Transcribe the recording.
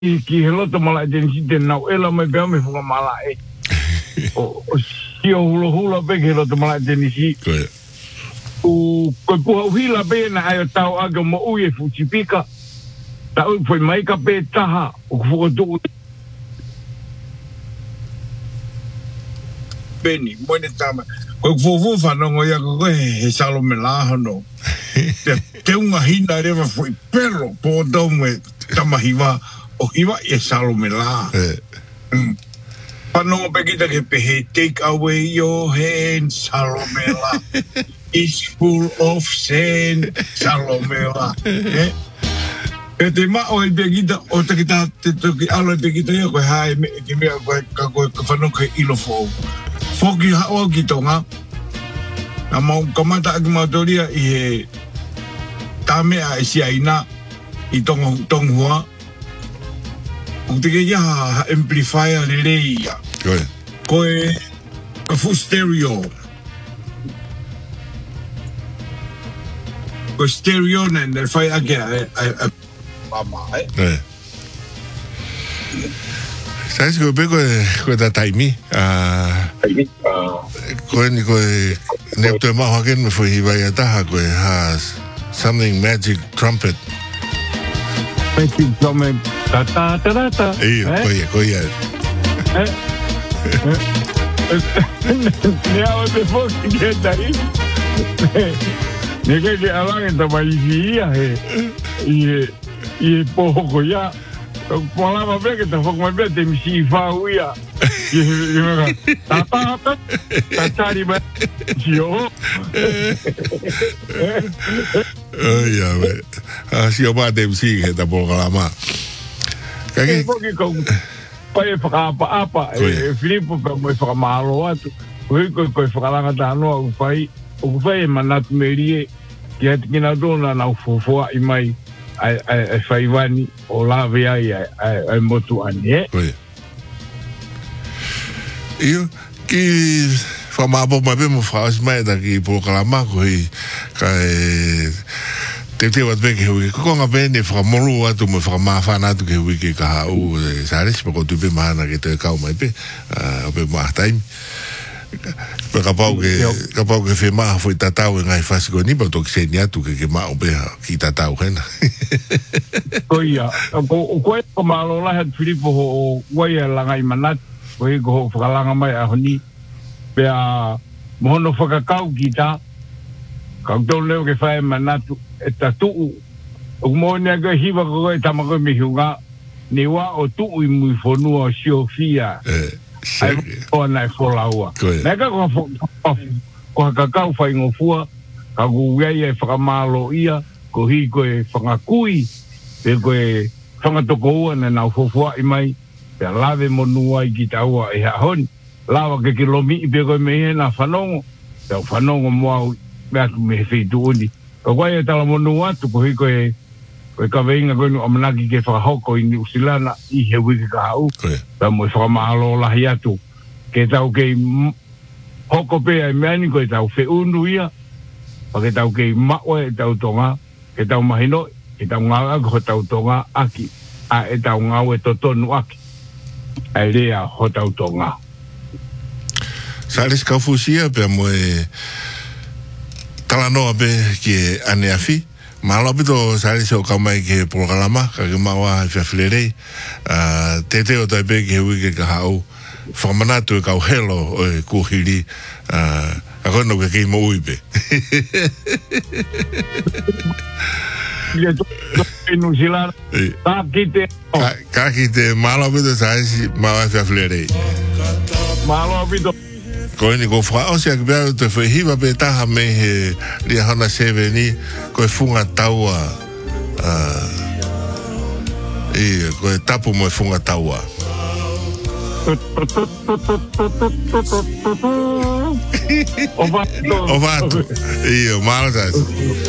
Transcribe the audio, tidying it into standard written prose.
ki he loto mala jenisi te nau ela mai bea me funga mala e. O si o hula pe ki he loto mala jenisi. Koe puha uhila pe na ayo tau aga mo ui e fuchipika. Ta ui foi mai ka pe taha o kufuka tuku. Beni, moine tama. Koe kufufu whanongo ia koe he salo me laha no. Te unga hina rewa foi pero po tau me tamahiwa o hiwa e salo me laha. Whanongo pe kita ke pehe take away your hand salo me laha. It's full of sand salo me laha. E te mao e pe kita o te kita te toki alo e pe kita ia koe hae me e te mea koe ka whanongo ke ilo fo. Foki hao ki tonga. Na mau kamata aki mautoria i he tamea e si aina i tonghua. O te ke ia amplifier le ia. Koe full stereo. Koe stereo na whai ake mama Sabes que koe ta taimi koe ni koe ne te maho ken me foi hiwai ataha koe has something magic trumpet magic trumpet ta ta ta ta koe ne ao te foki ke tai ne ke alange ta mai ia he i poho ko ia Polava beke te fok mai bete misi fau ia. Tatari ba si o. Ya be. Si o ba te misi ke ta programa. Kaki foki ko pai apa Filipo pa mo fa malo atu. Ko falanga ta no pai o pai manat merie que kina dona na fofo i mai ai faivani o lave ai motu ani io ki famabo ma bemo faz mai da ki programa ko kai te wat beke ko nga bene fra molu atu me fra ma fana tu ke wiki ka o sares po tu be mana ke te ka mai pe o ma time kapau ke fe ma foi tatau ngai fasi ko ni pa to ke nia tu ke ma o be ki tatau hena koia ko malo la het Filipo o wai la ngai manat ko falanga mai a honi pe a mono fakakau kita ka to leo ke fai manatu e tatu o mo ne ga hiva ko e tamago mi hunga ni wa o tu i mu fonu o Sofia ai ona folaua mega ko kakau fai ngofua ka gu ye famalo ia ko hi ko e fangakui pe ko e fangatoko na na fofua i mai pe lave monua i kitaua e hon lava ke kilomi pe ko me na fanongo pe fanongo mo me fe tuoni ko e tala monua tu ko hi ko e ka venga ko no manaki ke fa hoko i usilana i he wiki ka au ta mo fa malo la hiatu ke tau ke hoko pe ai mani ko tau fe unu ia pa ke tau ke ma o tau tonga ke tau mahino ke tau nga ko tau tonga aki a e tau nga o totonu aki ai rea ho tau tonga salis ka fusia pe mo talano be ke aneafi malo pito sari so kamai ke programa ka ke mawa fa flere tete o tai be ke wiki ka hau famanato ka helo o ku hiri akono ke mo uibe ya to no silar ka kite malo pito sari mawa fa flere malo pito ko ni ko fra o se ke ba te fe hiva be ta me li hana seveni ko funga taua ko tapu mo funga taua o vato o malo